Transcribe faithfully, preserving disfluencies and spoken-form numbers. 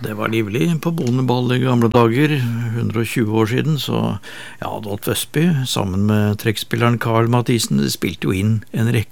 Det var livlig på Boneball i gamle dager, hundre og tjue år siden, så ja, Adolf Østby, sammen med trekkspilleren Karl Mathisen, spilte jo inn en rekke